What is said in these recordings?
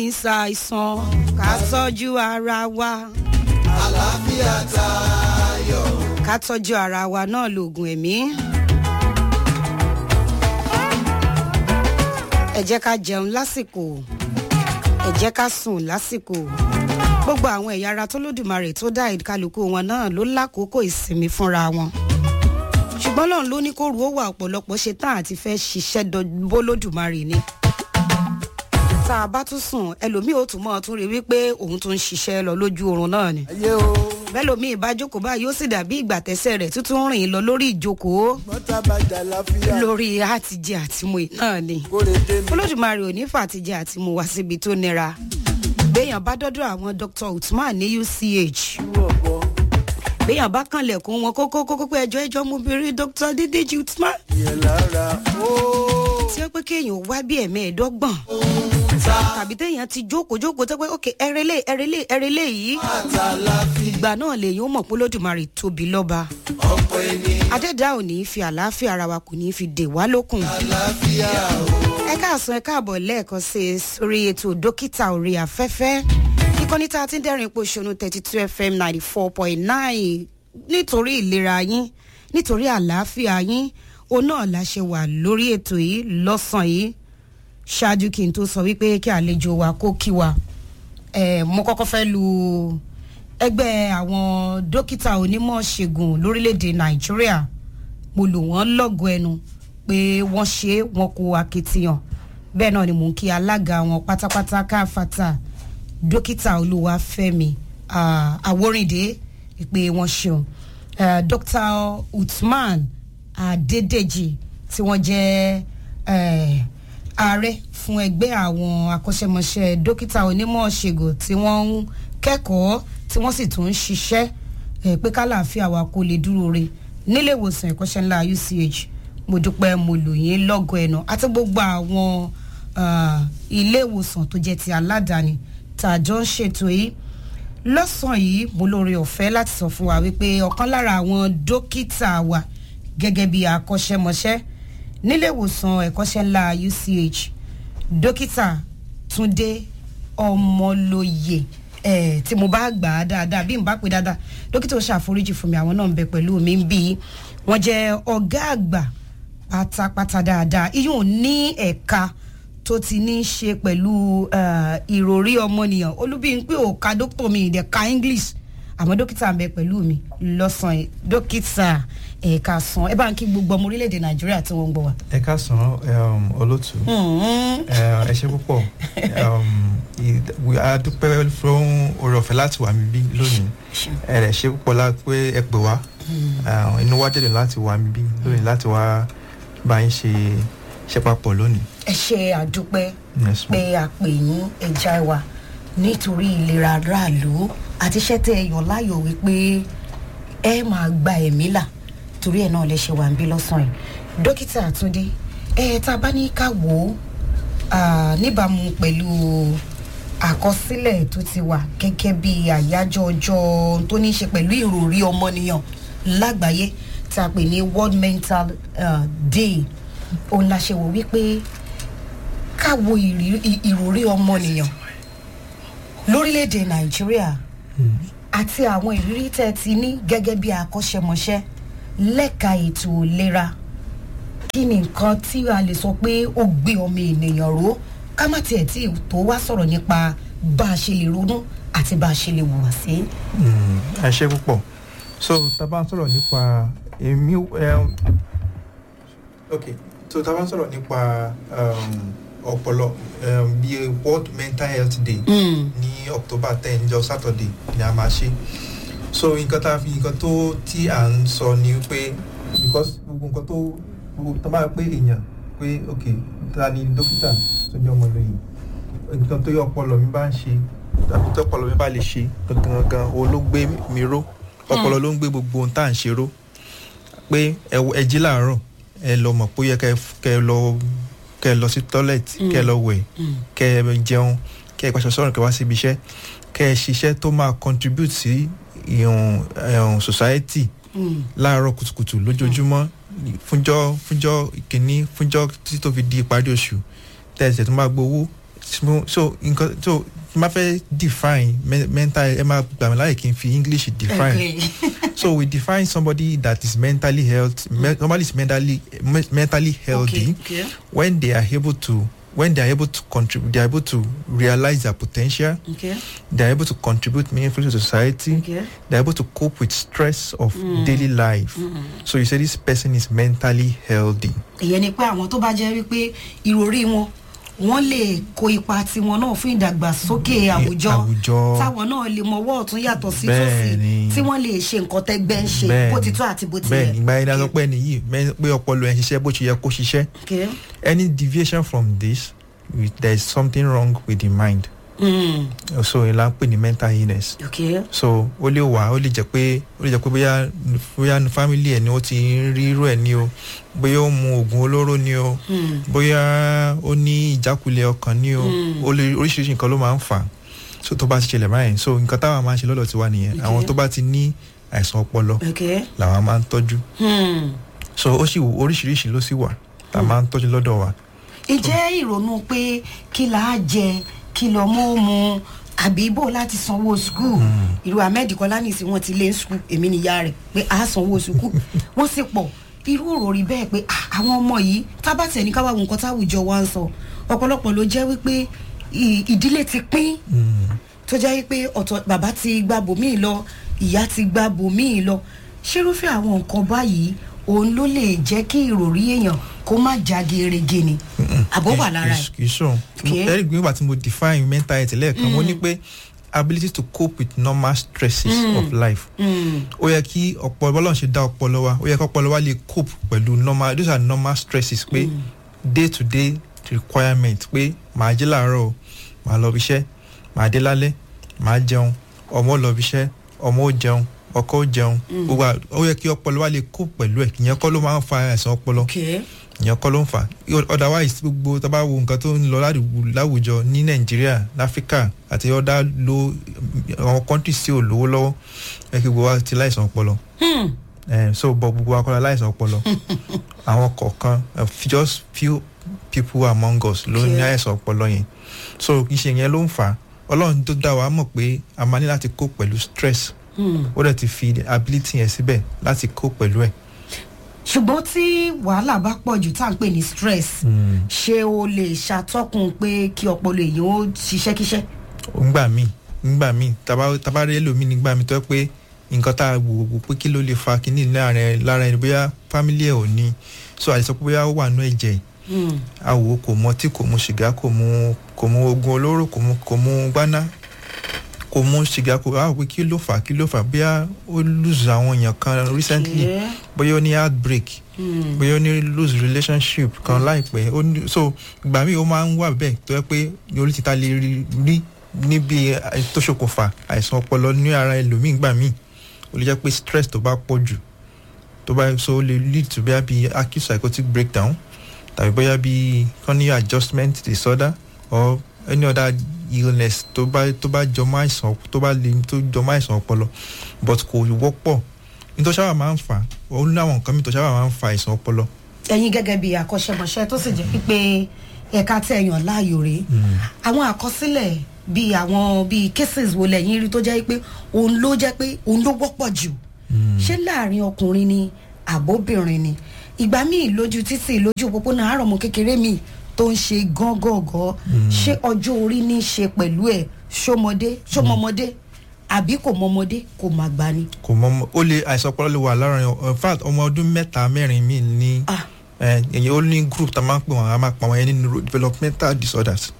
ìṣàìsàn ká tọ́jú ara wa. àlàáfíà tayọ. ká tọ́jú ara wa náà lògùn ẹ̀mí. ẹ jẹ́ ká jẹun lásìkò, ẹ jẹ́ ká sùn lásìkò. gbogbo àwọn ẹ̀yà ara tó lódùmarè tó dá ìkálukú wọn náà ló lákòókò ìsinmi fúnra wọn. ṣùgbọ́n lọ́run ló ní kó ru ó wà ọ̀pọ̀lọpọ̀ ṣe tán àti fẹ́ ṣiṣẹ́ bólódùmarè ni. tá a bá tún sùn ẹlòmíì ó tún mọ́ ọ tún rí wípé òun tún ń ṣiṣẹ́ lọ lójú oorun náà ni. ayé o. bẹ́lòmíì bá jókòó báyìí ó sì dàbí ìgbà tẹ́sẹ̀ rẹ̀ tuntun rìn lọ lórí ìjókòó mọ́tà bàjá láfíà. lórí àtijẹ àtimu náà ni. kórè dé mi. olódùmarè ò ní fàtijẹ àtimu wá síbi tó nira. béèyàn bá dọ́dọ̀ àwọn Dr. Uthman ní UCH. wọ̀gbọ́. béèyàn bá kànlẹ̀kùn wọn kókó pé ẹjọ́ mo bèrè Dr. Dídèjì Uthman. yẹ lára o. tí ó pé kéèyàn wá bí ẹ̀mẹ́ẹ̀ẹ́dọ́gbọ̀n tàbí téèyàn ti jókòó tó pé ok ẹrẹlẹ yìí ìgbà náà lèyìn ó mọ̀ pé Olódùmarè tóbi lọ́ba. ọ̀pọ̀ ènìyàn. adẹ́dá ò ní fi àlàáfíà ara wa kò ní fi dè wá lókun. àlàáfíà o. ẹ káàsán ẹ káàbọ̀ lẹ́ẹ̀kan sí sórí ètò dókítà orí afẹ́fẹ́ ìkànnì tá a ti ń dẹ́rìn pòṣónú 32 FM 94.9 nítorí ìlera yín nítorí àlàáfíà yín òun náà la ṣe wà lórí ètò yìí lọ́sàn-án yìí. ṣáájú kí n tó sọ wípé kí àlejò wa kó kí wa mo kọ́kọ́ fẹ́ lu ẹgbẹ́ àwọn dókítà onímọ̀ ṣègùn lórílẹ̀‐èdè Nàìjíríà mo lò wọ́n lọ́gọ̀ ẹnu pé wọ́n ṣe wọn kó akitiyan bẹ́ẹ̀ náà ni mò ń kí alága wọn pátápátá káfàtà dókítà Olúwafẹ́mi Àwórìndé pé wọ́n ṣeun Dr. Uthman Adédèjì tí wọ́n jẹ́ ààrẹ fún ẹgbẹ́ àwọn akọ́ṣẹ́mọṣẹ́ dókítà onímọ̀ ṣègùn tí wọ́n ń kẹ́kọ̀ọ́ tí wọ́n sì tún ń ṣiṣẹ́ pé kálàáfíà wa kó lè dúró re nílé ìwòsàn ẹ̀kọ́ṣẹ́ ńlá UCH mo dúpẹ́ mo lò yín lọ́gọ̀ ẹ̀nà àti gbogbo àwọn ilé ìwòsàn tó jẹ́ ti aládàáni tá a jọ ń ṣètò yìí lọ́sàn-án yìí mo lóore ọ̀fẹ́ láti sọ fún wa wípé ọ̀kan lára àwọn dókítà wa gẹ́gẹ́ bí akọ́ṣẹ́mọṣẹ́ nílé ìwòsàn ẹ̀kọ́ṣẹ́ ńlá UCH dókítà Túndé Ọmọlóye tí mo bá gbà á dáadáa bí n bá pè dáadáa dókítà ó ṣàforíjì fún mi àwọn náà ń bẹ pẹ̀lú mi ń bí wọ́n jẹ́ ọ̀gá àgbà pátápátá dáadáa iyún ní ẹ̀ka tó ti ní í ṣe pẹ̀lú ìròrí ọmọnìyàn olúbíńpé òka dókítà mi ìdẹ̀ka English àmọ́ dókítà ń bẹ pẹ̀lú mi lọ́sàn-án dókítà ẹ̀ka sàn ẹ bá ń kí gbogbo ọmọ orílẹ̀-èdè Nàìjíríà tí wọ́n ń gbọ́ wa. ẹ̀ka sàn olótù ẹ ṣé púpọ̀ a dúpẹ́ fún oore ọ̀fẹ́ láti wà mí bí lónìí ẹ rẹ̀ ṣé púpọ̀ la pé ẹ pè wá inú wa jẹ́lẹ̀ láti wà mí bí lónìí láti wá bá yín ṣe papọ̀ lónìí. ẹ ṣé àdúpẹ́ pé a pè yín ẹja wa nítorí ìlera aráàlú àti iṣẹ́ tẹ́ ẹ yàn láàyò wípé ẹ máa gba ẹ̀mí là torí ẹ̀ náà lè ṣe wà ń bí lọ́sàn-án yìí dókítà Túndé tá a bá ní ká wò ó níbàámu pẹ̀lú àkọsílẹ̀ tó ti wà gẹ́gẹ́ bí àyájọ́ ọjọ́ tó ní í ṣe pẹ̀lú ìròrí ọmọnìyàn lágbàáyé tá a pè ní World Mental Day òun la ṣe wò wípé ká wo ìròrí ọmọnìyàn lórílẹ̀‐èdè Nàìjíríà àti àwọn ìrírí tẹ́ ti ní gẹ́gẹ́ bí akọ́ṣẹ́mọṣẹ́ lẹ́ka ètò ìlera kí ni nǹkan tí a lè sọ pé ó gbé ọmọ ènìyàn ró ká má tiẹ̀ tí tó wá sọ̀rọ̀ nípa bá a ṣe lè ronú àti bá a ṣe lè hùwà sí. ẹ ṣé púpọ̀ so tá a bá ń sọ̀rọ̀ nípa èmi tá a bá ń sọ̀rọ̀ nípa ọpọlọ bíi World Mental Health Day ní October 10 níjọ́ Saturday ni a máa ṣe so nǹkan tó tí à ń sọ ni pé because gbogbo nǹkan tó bá pé èèyàn pé ok ta ni dókítà tó jẹ́ Ọmọlóye nǹkan tó yẹ ọpọlọ mi bá ń ṣe tàbí tó ọpọlọ mi bá lè ṣe gangan o ló gbé mi ró ọpọlọ ló ń gbé gbogbo ohun tá à ń ṣe ró pé ẹ jí láàárọ̀ ẹ lọ mọ̀ pé ó yẹ kẹ́ lọ sí toilet kẹ́ lọ wẹ̀ kẹ́ jẹun kẹ́ pàṣẹ sọ̀rọ̀ kẹ́ wá síbi iṣẹ́ kẹ́ ṣiṣẹ́ tó máa contribute sí society láàárọ̀ kùtùkùtù lójoojúmọ́ fúnjọ́ ìkíní fúnjọ́ títí tó fi di ìparí oṣù tẹ̀sẹ̀ tó máa gbowó so ma fẹ́ define mental ẹ máa gbà mí láyè kí n fi English define. Okay. So we define somebody that is mentally healthy. Somebody is mentally healthy Okay. when they are able to contribute, they are able to realize their potential. Okay. They are able to contribute meaningfully to society. Okay. They are able to cope with stress of daily life. So you say this person is mentally healthy. ìyẹn ni pé àwọn tó bá jẹ́ wípé ìròrí wọn wọ́n lè kó ipa tiwọn náà fún ìdàgbàsókè àwùjọ táwọn náà lè mọwọ́ ọ̀tún yàtọ̀ sí tòsí tí wọ́n lè ṣe nǹkan tẹ́gbẹ́ ń ṣe bó ti tó àti bó ti yẹ. bẹ́ẹ̀ni ìgbà yẹn dájọ́ pé nìyí pé ọpọlọ ẹ̀ ń ṣiṣẹ́ bó ṣe yẹ kó ṣiṣẹ́. Okay. Any deviation from this, there is something wrong with the mind. So ìlà ń pè ní mental illness. Okay. So ó lè jẹ́ pé bóyá family ẹ̀ ni ó ti rí irú ẹ̀ ni o, bóyá ó mu oògùn olóró ni o, bóyá ó ní ìjákulẹ̀ ọkàn ni o, oríṣiríṣi nǹkan ló máa ń fà á. So tó bá ti ṣẹlẹ̀ báyìí, so nǹkan táwọn máa ń ṣe lọ́dọ̀ tiwa nìyẹn. Àwọn tó bá ti ní àìsàn ọpọlọ làwọn máa ń tọ́jú. So ó sì oríṣiríṣi ló sì wà tá a máa ń tọ́jú lọ́dọ̀ wa. Ìjẹ́ ìrònú pé kí là á jẹ kí lọ mú mu àbí bò láti sanwó skul irú Ahmed Kọ́lá sí wọn ti lé skul èmi níyà rẹ̀ pé a sanwó skul wọ́n sì pọ̀ irú òròrí bẹ́ẹ̀ pé àwọn ọmọ yìí tábàtẹ̀ ní káwá nǹkan táwùjọ wa ń sọ ọ̀pọ̀lọpọ̀ ló jẹ́ wípé ìdílé ti pín tó jẹ́ wípé ọ̀tọ̀ bàbá ti gba bòmíì lọ ìyá ti gba bòmíì lọ ṣerúfẹ́ àwọn nǹkan báyìí òun ló lè jẹ́ kí ìròrí èèyàn kó má já gerege ni àbó wà lára ẹ̀. kì í sùn eric gbígbà tí mo define mental health lẹ́ẹ̀kan mo ní pé ability to cope with normal stresses of life. ó yẹ kí ọpọlọ ṣe dá ọpọlọ wa ó yẹ kí ọpọlọ wa lè cope pẹ̀lú normal those are normal stresses pé day to day requirement pé màá jí láàárọ̀ o màá lọ ibiṣẹ́ màá dé lálẹ́ màá jẹun ọmọ lọ ibiṣẹ́ ọmọ ó jẹun ọkọ ó jẹun gbogbo ó yẹ kí ọpọlọ wa lè cope pẹ̀lú ẹ̀ ìyẹn kọ́ ló máa ń fa àìsàn ọpọlọ ìyẹn kọ́ ló ń fà otherwise gbogbo tá a bá wo nǹkan tó ń lọ láwùjọ ní Nàìjíríà láfíríkà àti ọ̀dà lo àwọn countries tí ò lówó lọ́wọ́ ẹ kí gbogbo wa ti láìsàn ọpọlọ so gbogbo wa kọ́ la láìsàn ọpọlọ àwọn kọ̀ọ̀kan just few people among us ló ní àìsàn ọpọlọ yẹn so iṣẹ́ yẹn ló ń fà Ọlọ́run tó dá wa mọ̀ pé a máa ní láti cope pẹ̀lú stress ó dẹ̀ ti fi ability yẹn síbẹ̀ láti cope pẹ̀lú ẹ̀. ṣùgbọ́n tí wàhálà bá pọ̀ jù tá à ń pè ní stress ṣé o lè ṣàtọ́kùn pé kí ọpọlọ èèyàn ó ṣiṣẹ́ kíṣẹ́. ngbà míì tábà rí ẹlòmíì nígbà míì tó yẹ pé nǹkan tá a wò pé kí ló lè fa kíní lára ẹni bóyá family ẹ̀ ò ní so àìsàn pé bóyá ó wà nú ẹ̀jẹ̀ àwò kò mọ tí kò mu sìgá kò mu oògùn olóró kò mu gbaná kò mu sìgá kò pé kí ló fà bóyá ó lose àwọn èèyàn kan recently bóyá ó ní heartbreak bóyá ó ní lose relationship kan láìpẹ́ so ìgbà míì ó máa ń wà bẹ́ẹ̀ tó yẹ pé orí títa lè rí níbi tó ṣokùnfà àìsàn ọpọlọ ní ara ẹlòmíì gbà míì ó lè jẹ́ pé stress tó bá pọ̀ jù tó bá so ó lè lead to bóyá bí acute psychotic breakdown tàbí bóyá bí chronic adjustment disorder or any other illness tó bá jọmọ́ àìsàn tó jọmọ́ àìsàn ọpọlọ but kò wọ́pọ̀ nítorí sábà máa ń fà ó ní àwọn nǹkan mi tó sábà máa ń fa àìsàn ọpọlọ. ẹ̀yin gẹ́gẹ́ bí akọ́ṣẹ́mọṣẹ́ tó sì jẹ́ pípé ẹ̀ka tẹ̀ yàn láàyò rèé àwọn àkọsílẹ̀ bíi cases wo lẹ́yìn rí tó jẹ́ pé òun ló wọ́pọ̀ jù ṣé láàrin ọkùnrin ni àbóbìnrin ni ìgbà míì lójú títì lójú òpópónà àárọ̀ ọmọ kékeré mi tó ń ṣe gángangan ṣé ọjọ́ orí ní í ṣe pẹ̀lú ẹ̀ ṣọmọmọdé àbí kò mọmọdé kò má gbà ni. kò mọ ó lè àìsàn ọpọlọ lè wà lára in fact ọmọ ọdún 3-4 mi ní ẹ̀yìn ó ní group tá a máa ń pè wọ́n a máa pa wọ́n yẹn ní neurodevelopmental disorders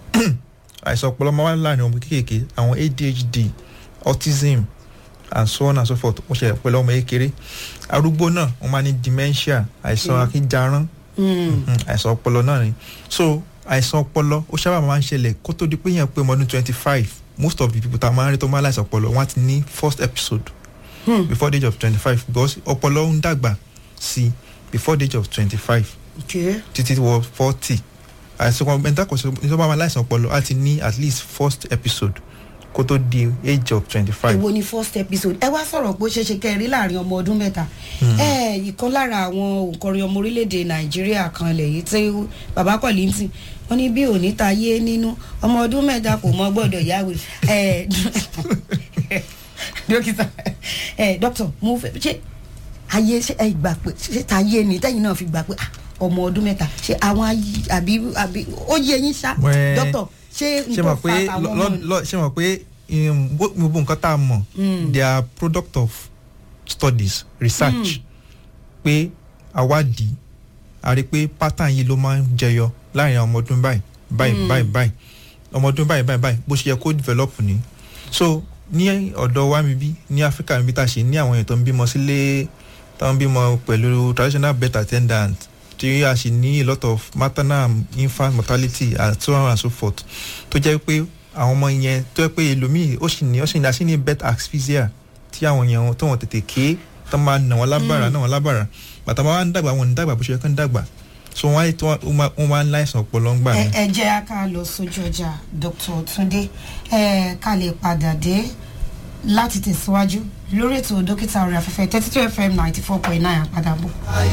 àìsàn ọpọlọ máa ń láàrin ọmọ kéékèèké àwọn ADHD autism and so on and so forth ó ṣẹlẹ̀ pẹ̀lú ọmọ kékeré arúgbó náà wọ́n máa ní dementia àìsàn akínjarán àìsàn ọpọlọ náà ni so àìsàn ọpọlọ ó sábà máa ń ṣẹlẹ̀ kó tó di pé yẹn pé ọmọ ọdún 25 most of the people tá a máa ń rí tó máa ń láìsàn ọpọlọ wọ́n ti ní first episode before the age of 25 because ọpọlọ ń dàgbà sí before the age of 25 títí wọ 40 àìsàn mental condition ní tó bá máa láìsàn ọpọlọ á ti ní at least first episode kó tó di age of 25. èwo ni first episode ẹ wá sọ̀rọ̀ pé ó ṣeé ṣe kẹrin láàrin ọmọ ọdún mẹ́ta ìkan lára àwọn òǹkọrin ọmọ orílẹ̀-èdè nàìjíríà kan lẹ́yìn tí bàbá Kollington wọ́n ní bí òní ta yé nínú ọmọ ọdún mẹ́ta kò mọ gbọ́dọ̀ yáwé dókítà dókítà mo fẹ́ ṣe ayé ṣe ẹ gbà pé ṣe ta yé ni tẹ́yìn náà fi gbà pé ọmọ ọdún mẹ́ta ṣe àwọn àbí ó yé yín ṣá dókítà ṣé n tó fa àwọn ọmọ ṣe mọ̀ pé gbogbo nǹkan tá a mọ̀ they are product of studies research pé àwádìí a rí pé pattern yìí ló máa ń jẹyọ láàrin ọmọ ọdún báyìí ọmọ ọdún báyìí bó ṣe yẹ kó develop ni so ní ọ̀dọ̀ wa mi bí ní Africa mi bí tá a ṣe ní àwọn èèyàn tó ń bímọ sílé tó ń bímọ pẹ̀lú traditional birth attendant tí a ṣe ní a lot of maternal infant mortality and so on and so forth tó jẹ́ pé àwọn ọmọ yẹn tó jẹ́ pé ẹlòmíì ó sì ní birth asphyxia tí àwọn èèyàn tó wọ́n tètè ké tó máa nà wọ́n lábàrà bàtà máa ń dàgbà wọn ní dàgbà bó ṣe kán dàgbà so wọ́n wá ń láìsàn ọpọlọ ń gbà mí. ẹ jẹ́ ká lọ sójú ọjà Dr. Túndé ká lè padà dé láti tẹ̀síwájú lórí ètò dókítà orí afẹ́fẹ́ 32 FM 94.9 àpadàbọ̀.